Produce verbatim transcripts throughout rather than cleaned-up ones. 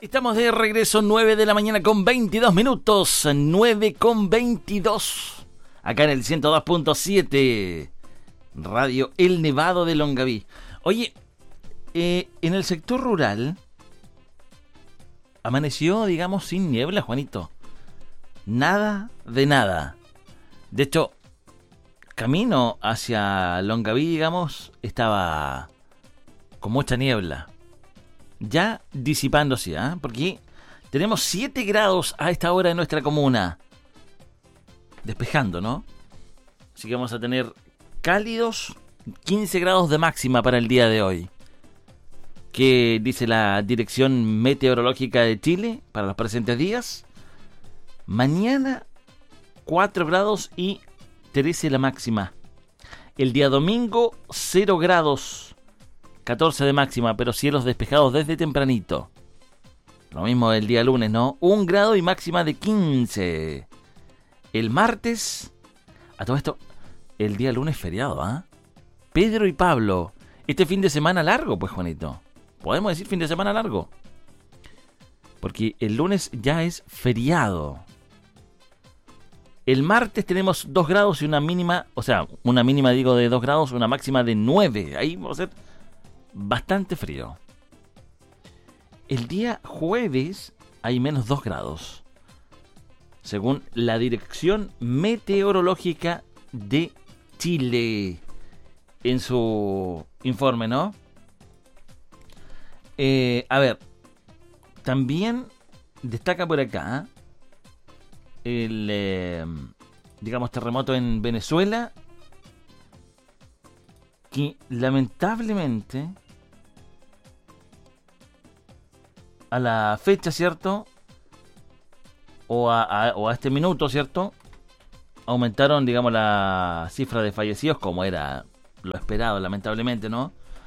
Estamos de regreso, nueve de la mañana con veintidós minutos, nueve con veintidós, acá en el ciento dos punto siete, Radio El Nevado de Longaví. Oye, eh, en el sector rural, amaneció, digamos, sin niebla, Juanito. Nada de nada. De hecho, camino hacia Longaví, digamos, estaba con mucha niebla. Ya disipándose, ¿eh? Porque tenemos siete grados a esta hora en nuestra comuna. Despejando, ¿no? Así que vamos a tener cálidos quince grados de máxima para el día de hoy. ¿Qué dice la Dirección Meteorológica de Chile para los presentes días? Mañana cuatro grados y trece la máxima. El día domingo cero grados. catorce de máxima, pero cielos despejados desde tempranito. Lo mismo el día lunes, ¿no? Un grado y máxima de quince. El martes, a todo esto, el día lunes feriado, ¿ah? ¿eh? Pedro y Pablo. Este fin de semana largo, pues, Juanito. ¿Podemos decir fin de semana largo? Porque el lunes ya es feriado. El martes tenemos dos grados y una mínima, o sea, una mínima, digo, de dos grados, una máxima de nueve. Ahí vamos a ser bastante frío. El día jueves hay menos dos grados, según la Dirección Meteorológica de Chile en su informe, ¿no? Eh, a ver, también destaca por acá el, eh, digamos, terremoto en Venezuela, que lamentablemente a la fecha, ¿cierto? O a, a, o a este minuto, ¿cierto? Aumentaron, digamos, la cifra de fallecidos, como era lo esperado, lamentablemente, ¿no?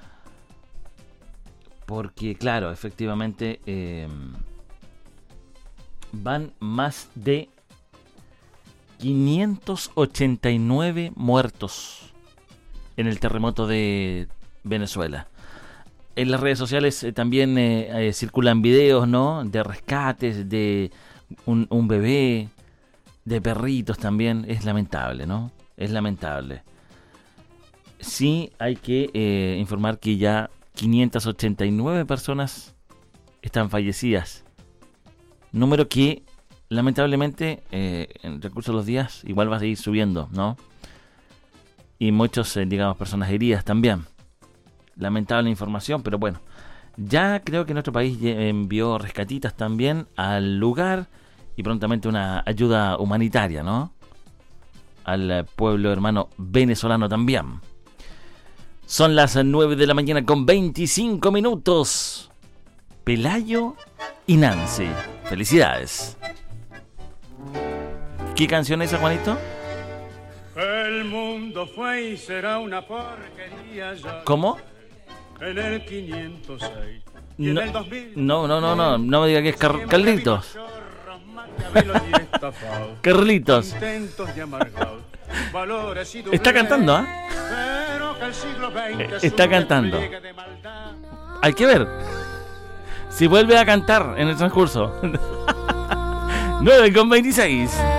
Porque, claro, efectivamente, eh, van más de quinientos ochenta y nueve muertos en el terremoto de Venezuela. En las redes sociales eh, también eh, eh, circulan videos, ¿no? De rescates, de un, un bebé, de perritos también. Es lamentable, ¿no? Es lamentable. Sí hay que eh, informar que ya quinientas ochenta y nueve personas están fallecidas. Número que, lamentablemente, eh, en el recurso de los días igual va a seguir subiendo, ¿no? Y muchos, eh, digamos, personas heridas también. Lamentable información, pero bueno. Ya creo que nuestro país envió rescatitas también al lugar y prontamente una ayuda humanitaria, ¿no? Al pueblo hermano venezolano también. Son las nueve de la mañana con veinticinco minutos. Pelayo y Nancy. Felicidades. ¿Qué canción es esa, Juanito? El mundo fue y será una porquería ya. ¿Cómo? En el quinientos seis y No, en el dos mil. no, no, no, no, no me diga que es Car- Carlitos. Carlitos. Está cantando, ¿ah? ¿eh? Está cantando. Hay que ver si vuelve a cantar en el transcurso. nueve con veintiséis.